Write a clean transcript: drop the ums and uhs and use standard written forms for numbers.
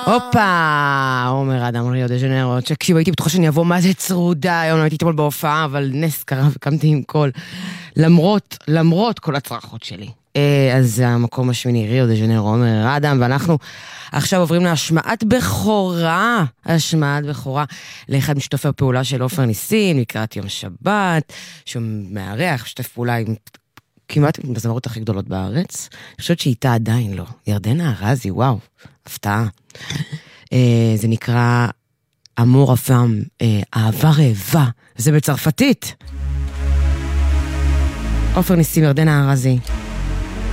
הופה, עומר אדם, ריו דה ז'נרו, תקשיב, הייתי בטוחה שאני אבוא מה זה צרודה, היום הייתי אתמול בהופעה, אבל נס קרה וקמתי עם קול, למרות כל הצרחות שלי. אז זה המקום השמיני, ריו דה ז'נרו, עומר אדם, ואנחנו עכשיו עוברים להשמעת בכורה, לאחד משתתפי הפעולה של עופר ניסים, לקראת יום שבת, שהוא מארח, משתתף פעולה עם כמעט בזמרות הכי גדולות בארץ. אני חושבת שאיתה עדיין לא. ירדנה ארזי, וואו, הפתעה. זה נקרא אמור הפעם, אהבה רעבה. זה בצרפתית. עופר ניסים, ירדנה ארזי.